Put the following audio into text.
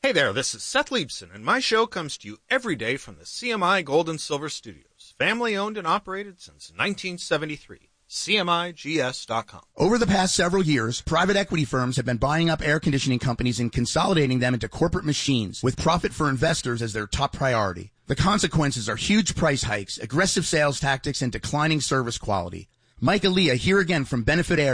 Hey there, this is Seth Liebson, and my show comes to you every day from the CMI Gold and Silver Studios, family owned and operated since 1973. CMIGS.com. Over the past several years, private equity firms have been buying up air conditioning companies and consolidating them into corporate machines, with profit for investors as their top priority. The consequences are huge price hikes, aggressive sales tactics, and declining service quality. Mike Aaliyah here again from Benefit Air